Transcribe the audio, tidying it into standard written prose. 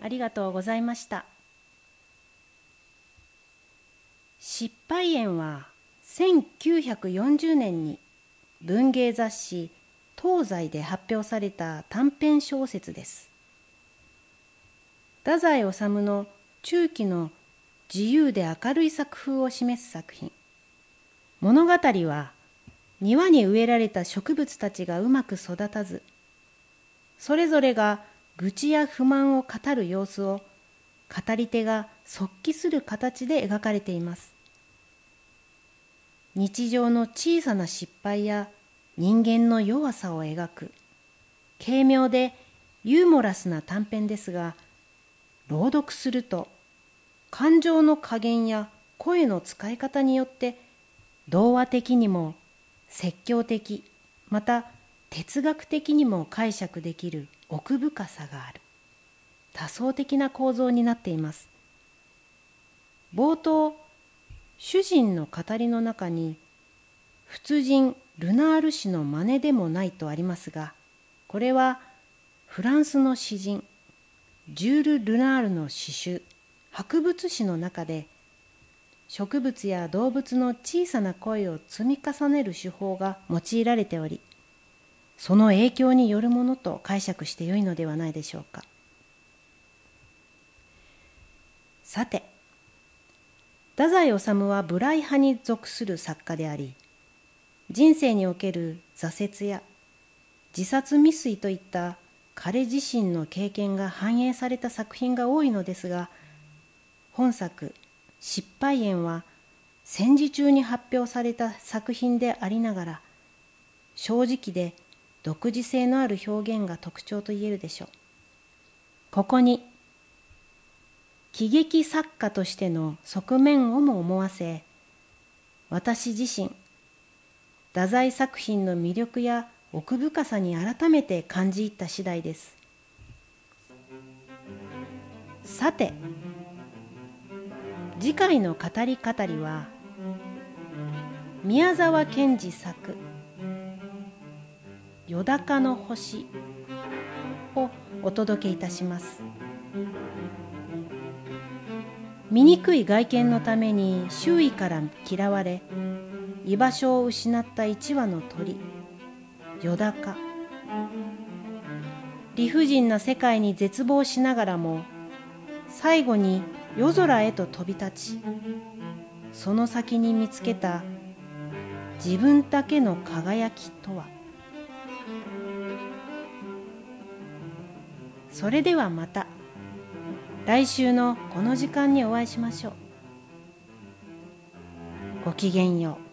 ありがとうございました。失敗園は1940年に文芸雑誌東西で発表された短編小説です。太宰治の中期の自由で明るい作風を示す作品。物語は庭に植えられた植物たちがうまく育たず、それぞれが愚痴や不満を語る様子を語り手が即帰する形で描かれています。日常の小さな失敗や人間の弱さを描く軽妙でユーモラスな短編ですが、朗読すると感情の加減や声の使い方によって童話的にも説教的、また哲学的にも解釈できる奥深さがある多層的な構造になっています。冒頭、主人の語りの中に仏人ルナール氏の真似でもないとありますが、これはフランスの詩人ジュール・ルナールの詩集博物詩の中で植物や動物の小さな声を積み重ねる手法が用いられており、その影響によるものと解釈してよいのではないでしょうか。さて、太宰治は無頼派に属する作家であり、人生における挫折や自殺未遂といった彼自身の経験が反映された作品が多いのですが、本作失敗園は戦時中に発表された作品でありながら、正直で独自性のある表現が特徴と言えるでしょう。ここに喜劇作家としての側面をも思わせ、私自身太宰作品の魅力や奥深さに改めて感じ入った次第です。さて、次回の語り語りは宮沢賢治作よだかの星をお届けいたします。醜い外見のために周囲から嫌われ、居場所を失った一羽の鳥よだか。理不尽な世界に絶望しながらも、最後に夜空へと飛び立ち、その先に見つけた自分だけの輝きとは。それではまた来週のこの時間にお会いしましょう。ごきげんよう。